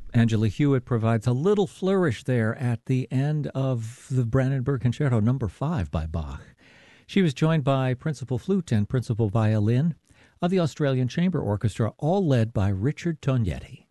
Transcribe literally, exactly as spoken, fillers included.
Angela Hewitt provides a little flourish there at the end of the Brandenburg Concerto number five by Bach. She was joined by principal flute and principal violin of the Australian Chamber Orchestra, all led by Richard Tognetti.